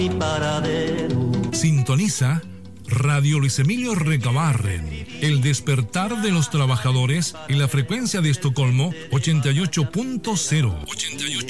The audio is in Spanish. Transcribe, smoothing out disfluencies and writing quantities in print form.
Sintoniza Radio Luis Emilio Recabarren, el despertar de los trabajadores en la frecuencia de Estocolmo 88.0.